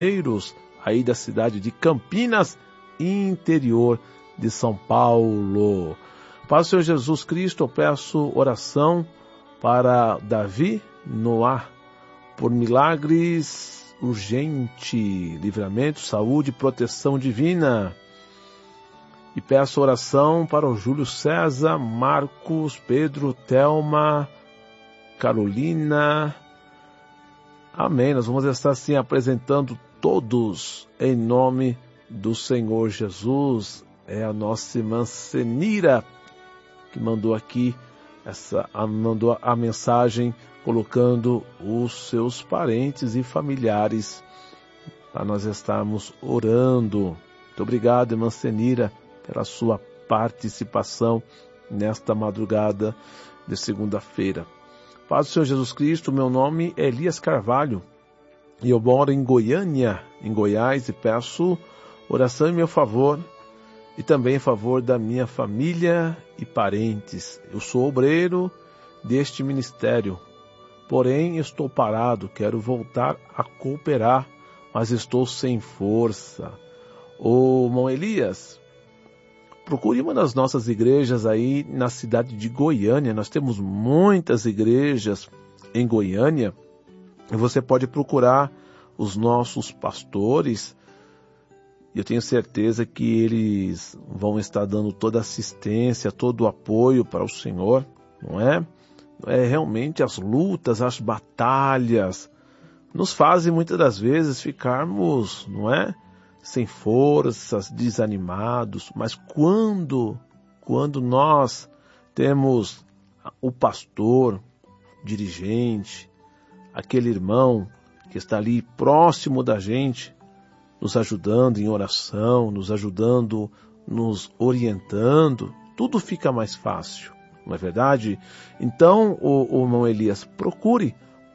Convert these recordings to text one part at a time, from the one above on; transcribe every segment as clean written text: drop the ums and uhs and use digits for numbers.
aí da cidade de Campinas, interior de São Paulo. Para o Senhor Jesus Cristo, eu peço oração para Davi Noah, por milagres urgente, livramento, saúde, proteção divina. E peço oração para o Júlio César, Marcos, Pedro, Thelma, Carolina. Amém. Nós vamos estar assim apresentando todos em nome do Senhor Jesus. É a nossa irmã Senira que mandou aqui mandou a mensagem colocando os seus parentes e familiares para nós estarmos orando. Muito obrigado, irmã Senira, pela sua participação nesta madrugada de segunda-feira. Paz do Senhor Jesus Cristo, meu nome é Elias Carvalho e eu moro em Goiânia, em Goiás, e peço oração em meu favor e também em favor da minha família e parentes. Eu sou obreiro deste ministério, porém estou parado, quero voltar a cooperar, mas estou sem força. Ô, irmão Elias, procure uma das nossas igrejas aí na cidade de Goiânia. Nós temos muitas igrejas em Goiânia e você pode procurar os nossos pastores. E eu tenho certeza que eles vão estar dando toda a assistência, todo o apoio para o Senhor, não é? Realmente as lutas, as batalhas nos fazem muitas das vezes ficarmos, não é? Sem forças, desanimados, mas quando nós temos o pastor, dirigente, aquele irmão que está ali próximo da gente, nos ajudando em oração, nos ajudando, nos orientando, tudo fica mais fácil, não é verdade? Então, o irmão Elias, procure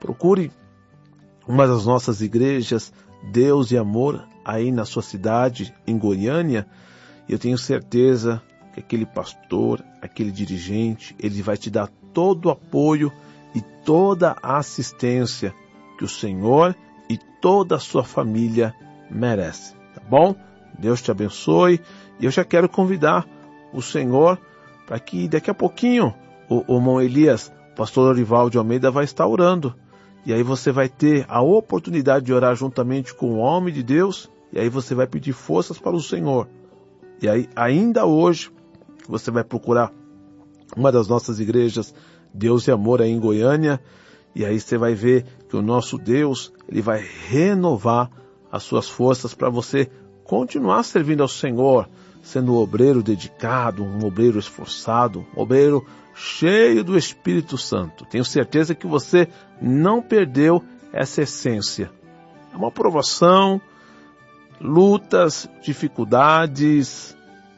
uma das nossas igrejas, Deus e Amor, aí na sua cidade, em Goiânia, e eu tenho certeza que aquele pastor, aquele dirigente, ele vai te dar todo o apoio e toda a assistência que o Senhor e toda a sua família merece, tá bom? Deus te abençoe, e eu já quero convidar o Senhor para que daqui a pouquinho o irmão Elias, o pastor Orivaldo de Almeida, vai estar orando. E aí você vai ter a oportunidade de orar juntamente com o homem de Deus, e aí você vai pedir forças para o Senhor. E aí, ainda hoje, você vai procurar uma das nossas igrejas, Deus e Amor, aí em Goiânia, e aí você vai ver que o nosso Deus, ele vai renovar as suas forças para você continuar servindo ao Senhor, sendo um obreiro dedicado, um obreiro esforçado, um obreiro cheio do Espírito Santo. Tenho certeza que você não perdeu essa essência. É uma provação, lutas, dificuldades,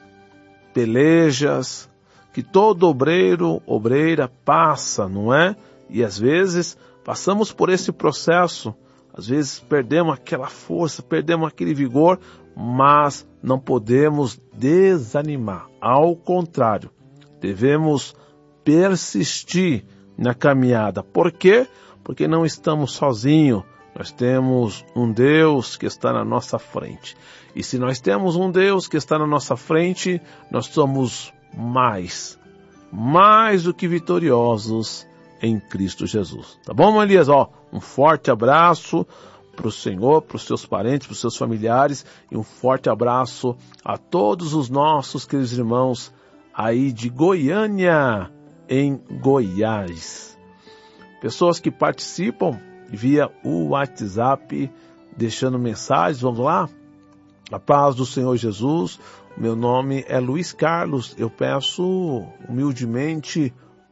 pelejas, que todo obreiro, obreira passa, não é? E às vezes passamos por esse processo, às vezes perdemos aquela força, perdemos aquele vigor, mas não podemos desanimar. Ao contrário, devemos persistir na caminhada. Por quê? Porque não estamos sozinhos. Nós temos um Deus que está na nossa frente. E se nós temos um Deus que está na nossa frente, nós somos mais do que vitoriosos em Cristo Jesus. Tá bom, Elias? Um forte abraço para o Senhor, para os seus parentes, para os seus familiares, e um forte abraço a todos os nossos queridos irmãos aí de Goiânia, em Goiás. Pessoas que participam via o WhatsApp, deixando mensagens, vamos lá? A paz do Senhor Jesus, meu nome é Luiz Carlos, eu peço humildemente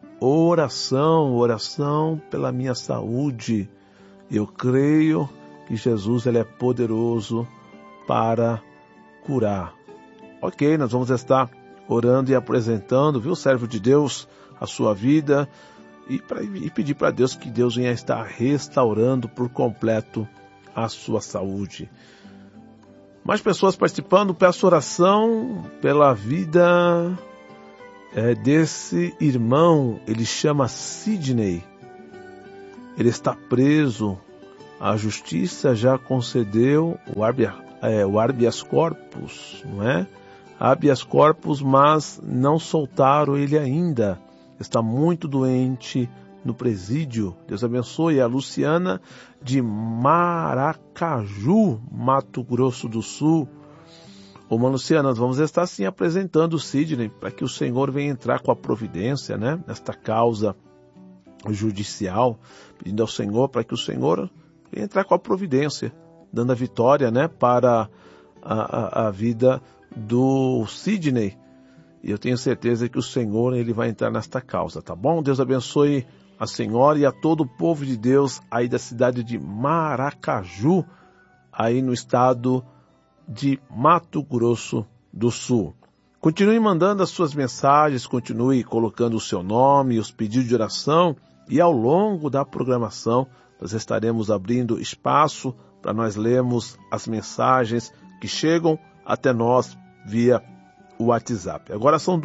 oração pela minha saúde. Eu creio que Jesus ele é poderoso para curar. Ok, nós vamos estar orando e apresentando, viu, servo de Deus, a sua vida, e pedir para Deus que Deus venha estar restaurando por completo a sua saúde. Mais pessoas participando, peço oração pela vida desse irmão, ele chama Sidney. Ele está preso a justiça já concedeu o habeas corpus, não é? Habeas corpus, mas não soltaram ele ainda. Está muito doente no presídio. Deus abençoe. A Luciana de Maracaju, Mato Grosso do Sul. Ô, mano Luciana, nós vamos estar sim apresentando o Sidney para que o Senhor venha entrar com a providência, né? Nesta causa judicial, pedindo ao Senhor para que o Senhor venha entrar com a providência, dando a vitória, né? Para a vida do Sidney. E eu tenho certeza que o Senhor, ele vai entrar nesta causa, tá bom? Deus abençoe a senhora e a todo o povo de Deus aí da cidade de Maracaju, aí no estado de Mato Grosso do Sul. Continue mandando as suas mensagens, continue colocando o seu nome, os pedidos de oração, e ao longo da programação nós estaremos abrindo espaço para nós lermos as mensagens que chegam até nós via o WhatsApp. Agora são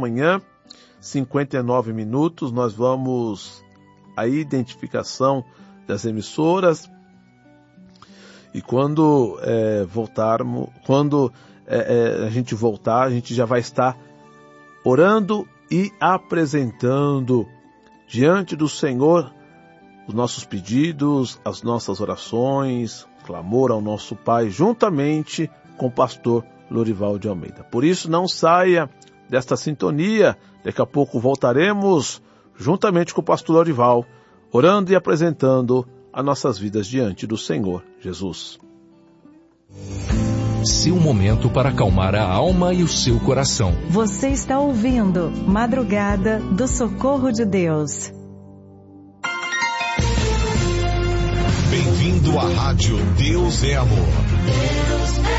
2h59, nós vamos à identificação das emissoras e quando a gente voltar, a gente já vai estar orando e apresentando diante do Senhor os nossos pedidos, as nossas orações, clamor ao nosso Pai, juntamente com o pastor Lorival de Almeida. Por isso, não saia desta sintonia. Daqui a pouco voltaremos juntamente com o pastor Lorival, orando e apresentando as nossas vidas diante do Senhor Jesus. Seu momento para acalmar a alma e o seu coração. Você está ouvindo Madrugada do Socorro de Deus. Bem-vindo à Rádio Deus é Amor. Deus é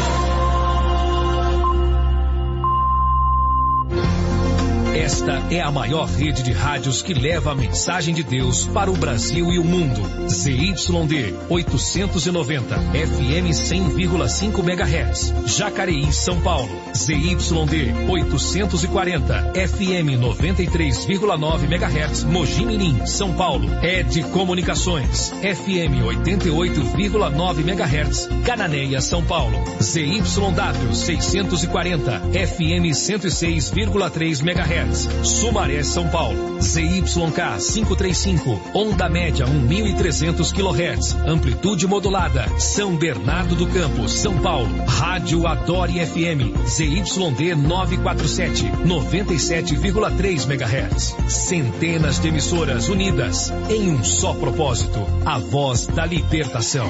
Esta é a maior rede de rádios que leva a mensagem de Deus para o Brasil e o mundo. ZYD 890, FM 100,5 MHz, Jacareí, São Paulo. ZYD 840, FM 93,9 MHz, Mogi Mirim, São Paulo. ED Comunicações, FM 88,9 MHz, Cananéia, São Paulo. ZYW 640, FM 106,3 MHz, Sumaré, São Paulo. ZYK 535, onda média 1.300 kHz, amplitude modulada, São Bernardo do Campo, São Paulo. Rádio Adore FM, ZYD 947, 97,3 MHz. Centenas de emissoras unidas em um só propósito, a voz da libertação.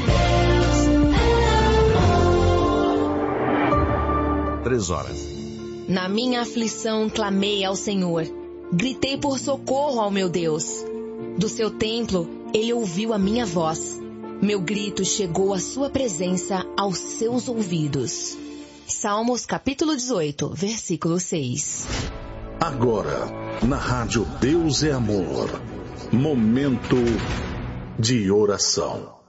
3h. Na minha aflição clamei ao Senhor, gritei por socorro ao meu Deus. Do seu templo ele ouviu a minha voz, meu grito chegou à sua presença aos seus ouvidos. Salmos capítulo 18, versículo 6. Agora, na Rádio Deus é Amor, momento de oração.